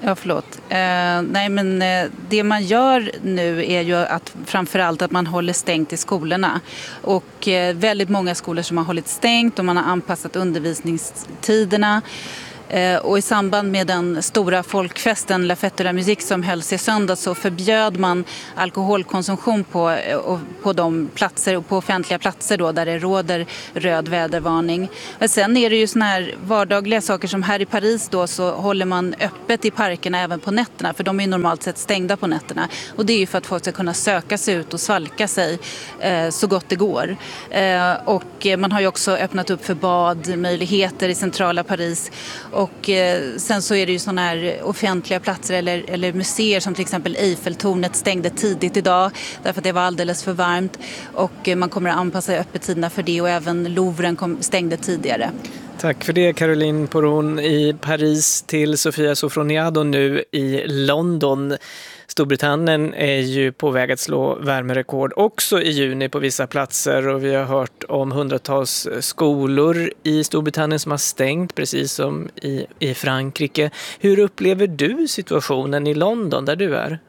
Ja, förlåt. Eh, nej, men eh, det man gör nu är ju att framförallt att man håller stängt i skolorna. Och eh, väldigt många skolor som har hållit stängt och man har anpassat undervisningstiderna. Eh, och i samband med den stora folkfesten La Fête de la Musique som hölls i söndag så förbjöd man alkoholkonsumtion på, eh, på de platser och på offentliga platser då, där det råder röd vädervarning. Men sen är det ju såna här vardagliga saker som här i Paris då, så håller man öppet i parkerna även på nätterna, för de är normalt sett stängda på nätterna. Och det är ju för att folk ska kunna söka sig ut och svalka sig eh, så gott det går. Eh, och man har ju också öppnat upp för badmöjligheter i centrala Paris. Och eh, sen så är det ju sådana här offentliga platser eller, eller museer som till exempel Eiffeltornet stängde tidigt idag därför att det var alldeles för varmt. Och eh, man kommer att anpassa öppettiderna för det, och även Louvren kom, stängde tidigare. Tack för det, Caroline Poron i Paris, till Sofia Sofroniado nu i London. Storbritannien är ju på väg att slå värmerekord också i juni på vissa platser, och vi har hört om hundratals skolor i Storbritannien som har stängt, precis som i, i Frankrike. Hur upplever du situationen i London där du är?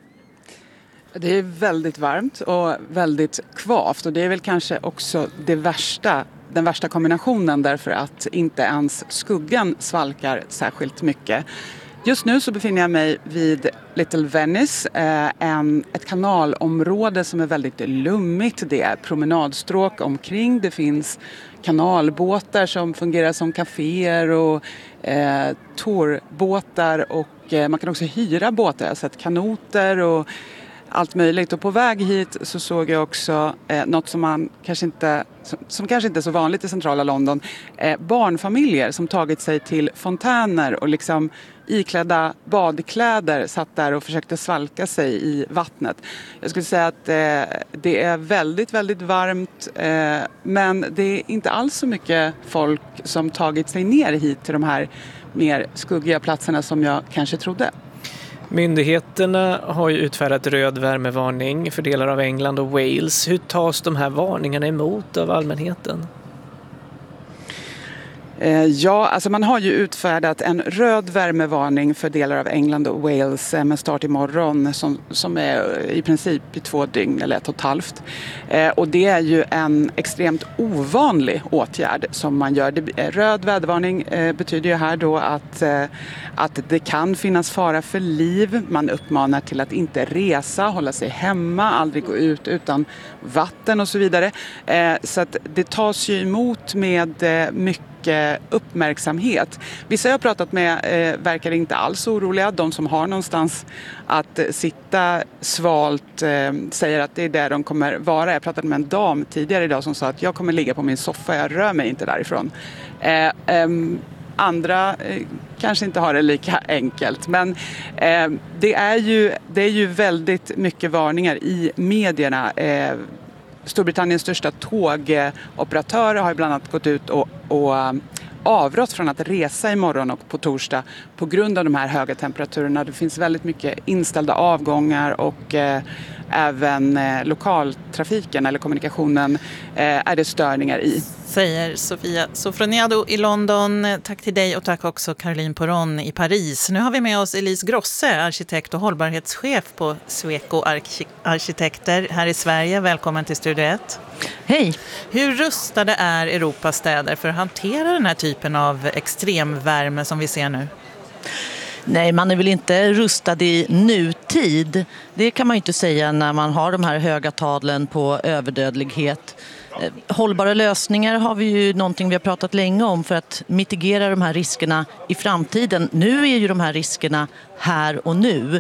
Det är väldigt varmt och väldigt kvavt, och det är väl kanske också det värsta, den värsta kombinationen, därför att inte ens skuggan svalkar särskilt mycket. Just nu så befinner jag mig vid Little Venice, en, ett kanalområde som är väldigt lummigt. Det är promenadstråk omkring, det finns kanalbåtar som fungerar som kaféer och eh, tourbåtar, och eh, man kan också hyra båtar. Jag har sett kanoter och allt möjligt. Och på väg hit så såg jag också eh, något som man kanske inte, som, som kanske inte är så vanligt i centrala London. Eh, barnfamiljer som tagit sig till fontäner och liksom iklädda badkläder satt där och försökte svalka sig i vattnet. Jag skulle säga att eh, det är väldigt, väldigt varmt, eh, men det är inte alls så mycket folk som tagit sig ner hit till de här mer skuggiga platserna som jag kanske trodde. Myndigheterna har ju utfärdat röd värmevarning för delar av England och Wales. Hur tas de här varningarna emot av allmänheten? Ja, alltså man har ju utfärdat en röd värmevarning för delar av England och Wales med start imorgon som, som är i princip i två dygn eller ett och ett halvt. Eh, och det är ju en extremt ovanlig åtgärd som man gör. Det, röd vädervarning eh, betyder ju här då att, eh, att det kan finnas fara för liv. Man uppmanar till att inte resa, hålla sig hemma, aldrig gå ut utan vatten och så vidare. Eh, så att det tas ju emot med eh, mycket uppmärksamhet. Vissa jag har pratat med eh, verkar inte alls oroliga. De som har någonstans att eh, sitta svalt eh, säger att det är där de kommer vara. Jag pratade med en dam tidigare idag som sa att jag kommer ligga på min soffa, jag rör mig inte därifrån. Eh, eh, andra eh, kanske inte har det lika enkelt, men eh, det, är ju, det är ju väldigt mycket varningar i medierna. Eh, Storbritanniens största tågoperatörer har bland annat gått ut och, och avrått från att resa imorgon och på torsdag på grund av de här höga temperaturerna. Det finns väldigt mycket inställda avgångar och eh, även eh, lokaltrafiken eller kommunikationen eh, är det störningar i. Säger Sofia Sofroniado i London. Tack till dig och tack också Caroline Poron i Paris. Nu har vi med oss Elise Grosse, arkitekt och hållbarhetschef på Sweco Arkitekter här i Sverige. Välkommen till Studio ett. Hej! Hur rustade är Europas städer för att hantera den här typen av extremvärme som vi ser nu? Nej, man är väl inte rustad i nutid. Det kan man ju inte säga när man har de här höga talen på överdödlighet. Hållbara lösningar har vi ju någonting vi har pratat länge om för att mitigera de här riskerna i framtiden. Nu är ju de här riskerna här och nu.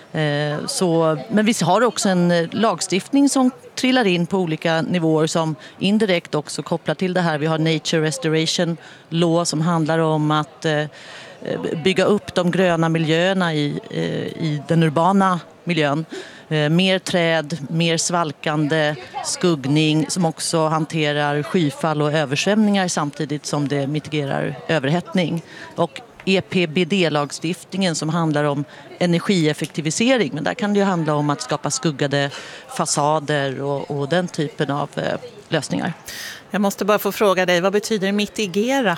Så, men vi har också en lagstiftning som trillar in på olika nivåer som indirekt också kopplar till det här. Vi har Nature Restoration Law som handlar om att bygga upp de gröna miljöerna i, i den urbana miljön. Mer träd, mer svalkande, skuggning som också hanterar skyfall och översvämningar samtidigt som det mitigerar överhettning. Och E P B D-lagstiftningen som handlar om energieffektivisering. Men där kan det ju handla om att skapa skuggade fasader och, och den typen av eh, lösningar. Jag måste bara få fråga dig, vad betyder mitigera?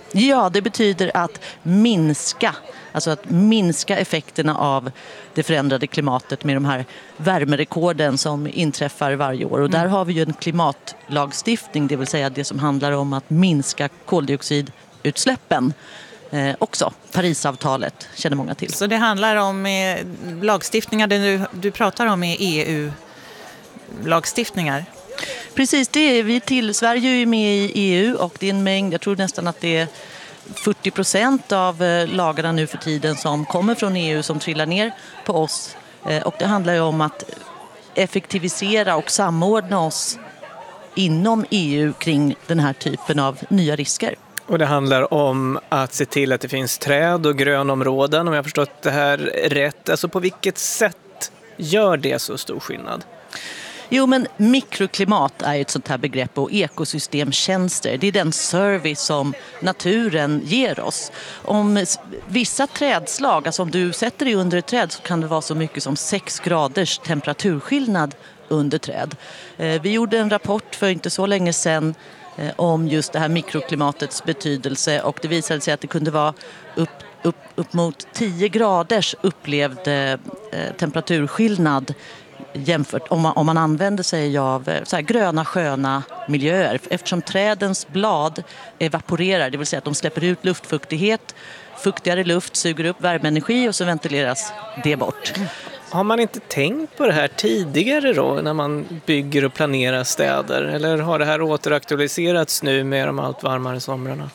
Ja, det betyder att minska, alltså att minska effekterna av det förändrade klimatet med de här värmerekorden som inträffar varje år. Och där har vi ju en klimatlagstiftning, det vill säga det som handlar om att minska koldioxidutsläppen. Eh, också Parisavtalet känner många till. Så det handlar om eh, lagstiftningar, det du, du pratar om är E U-lagstiftningar? Precis, det är vi till. Sverige är ju med i E U och det är en mängd, jag tror nästan att det är fyrtio procent av eh, lagarna nu för tiden som kommer från E U som trillar ner på oss. Eh, och det handlar ju om att effektivisera och samordna oss inom E U kring den här typen av nya risker. Och det handlar om att se till att det finns träd och grönområden, om jag har förstått det här rätt. Alltså på vilket sätt gör det så stor skillnad? Jo, men mikroklimat är ett sånt här begrepp och ekosystemtjänster. Det är den service som naturen ger oss. Om vissa trädslag, alltså om du sätter dig under ett träd så kan det vara så mycket som sex graders temperaturskillnad under träd. Vi gjorde en rapport för inte så länge sedan om just det här mikroklimatets betydelse och det visade sig att det kunde vara upp, upp, upp mot tio graders upplevd eh, temperaturskillnad jämfört om man, om man använder sig av så här gröna sköna miljöer eftersom trädens blad evaporerar, det vill säga att de släpper ut luftfuktighet, fuktigare luft suger upp värmeenergi och så ventileras det bort. Har man inte tänkt på det här tidigare då när man bygger och planerar städer? Eller har det här återaktualiserats nu med de allt varmare somrarna?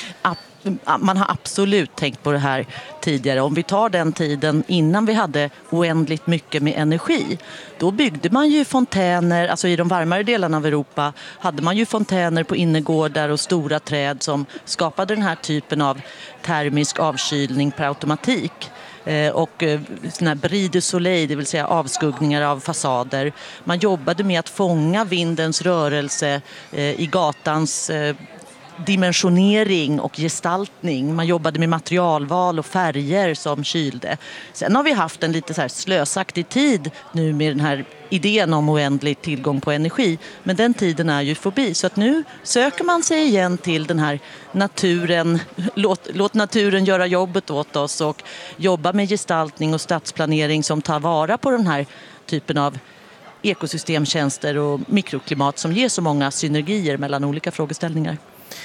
Man har absolut tänkt på det här tidigare. Om vi tar den tiden innan vi hade oändligt mycket med energi. Då byggde man ju fontäner, alltså i de varmare delarna av Europa hade man ju fontäner på innergårdar och stora träd som skapade den här typen av termisk avkylning per automatik. Och såna här bris de soleil, det vill säga avskuggningar av fasader. Man jobbade med att fånga vindens rörelse i gatans dimensionering och gestaltning. Man jobbade med materialval och färger som kylde. Sen har vi haft en lite så här slösaktig tid nu med den här idén om oändlig tillgång på energi. Men den tiden är ju förbi. Så att nu söker man sig igen till den här naturen. Låt, låt naturen göra jobbet åt oss och jobba med gestaltning och stadsplanering som tar vara på den här typen av ekosystemtjänster och mikroklimat som ger så många synergier mellan olika frågeställningar.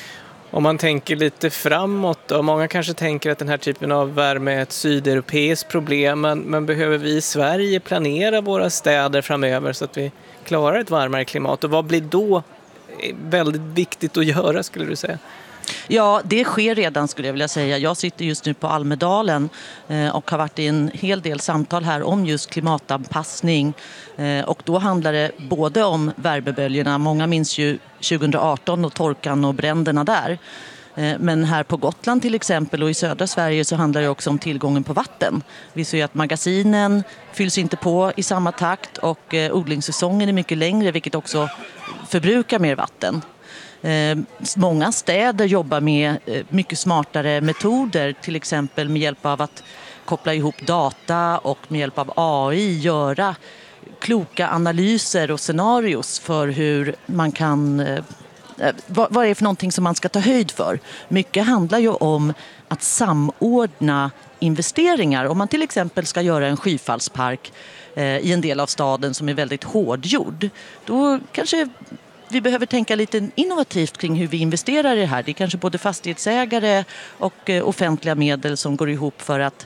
Om man tänker lite framåt och många kanske tänker att den här typen av värme är ett sydeuropeiskt problem, men, men behöver vi i Sverige planera våra städer framöver så att vi klarar ett varmare klimat? Och vad blir då väldigt viktigt att göra skulle du säga? Ja, det sker redan skulle jag vilja säga. Jag sitter just nu på Almedalen och har varit i en hel del samtal här om just klimatanpassning. Och då handlar det både om värmeböljorna. Många minns ju tjugo arton och torkan och bränderna där. Men här på Gotland till exempel och i södra Sverige så handlar det också om tillgången på vatten. Vi ser ju att magasinen fylls inte på i samma takt och odlingssäsongen är mycket längre vilket också förbrukar mer vatten. Eh, många städer jobbar med eh, mycket smartare metoder, till exempel med hjälp av att koppla ihop data och med hjälp av A I göra kloka analyser och scenarios för hur man kan, eh, vad, vad är det för någonting som man ska ta höjd för. Mycket handlar ju om att samordna investeringar. Om man till exempel ska göra en skyfallspark eh, i en del av staden som är väldigt hårdgjord, då kanske vi behöver tänka lite innovativt kring hur vi investerar i det här. Det är kanske både fastighetsägare och offentliga medel som går ihop för att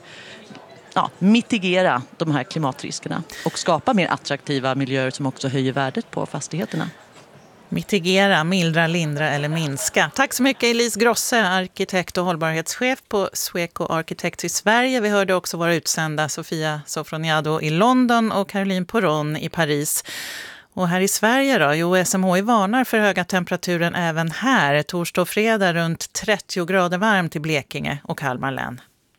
ja, mitigera de här klimatriskerna och skapa mer attraktiva miljöer som också höjer värdet på fastigheterna. Mitigera, mildra, lindra eller minska. Tack så mycket Elise Grosse, arkitekt och hållbarhetschef på Sweco Architects i Sverige. Vi hörde också våra utsända Sofia Sofroniado i London och Caroline Poron i Paris. Och här i Sverige då? Jo, S M H I varnar för höga temperaturen även här. Torsdag och fredag runt trettio grader varmt i Blekinge och Kalmar län.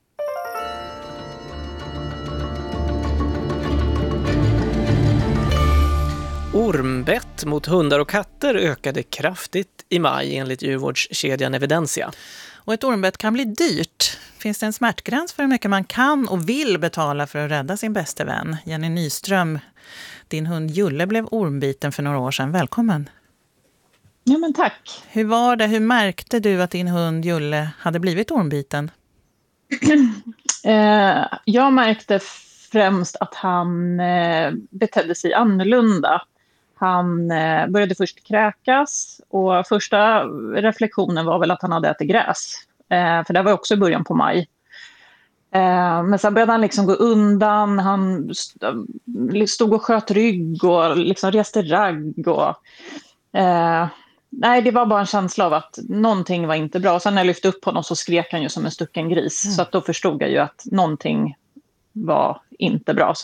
Ormbett mot hundar och katter ökade kraftigt i maj enligt djurvårdskedjan Evidensia. Och ett ormbett kan bli dyrt. Finns det en smärtgräns för hur mycket man kan och vill betala för att rädda sin bästa vän? Jenny Nyström, din hund Julle blev ormbiten för några år sedan. Välkommen. Ja, men tack. Hur var det? Hur märkte du att din hund Julle hade blivit ormbiten? eh, jag märkte främst att han eh, betedde sig annorlunda. Han eh, började först kräkas och första reflektionen var väl att han hade ätit gräs. Eh, för det var också i början på maj. Eh, men sen började han liksom gå undan. Han stod och sköt rygg och liksom reste ragg. Och, eh, nej, det var bara en känsla av att någonting var inte bra. Och sen när jag lyfte upp honom så skrek han ju som en stucken gris. Mm. Så att då förstod jag ju att någonting var inte bra.